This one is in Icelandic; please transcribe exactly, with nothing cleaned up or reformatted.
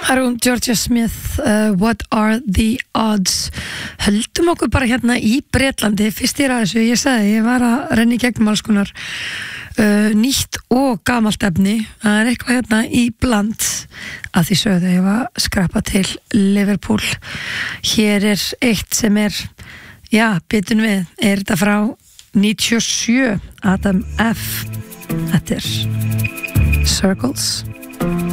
Þar hún Georgia Smith, uh, What Are the Odds. Höldum okkur bara hérna í Bretlandi. Fyrst ég er að þessu, ég sagði, ég var að renna í gegnum alls konar uh, nýtt og gamalt efni. Það er eitthvað hérna í bland að því sögðu ég var að skrappa til Liverpool. Hér er eitt sem er, já, bitum við, er þetta frá níutíu og sjö, Adam F. Þetta er Circles.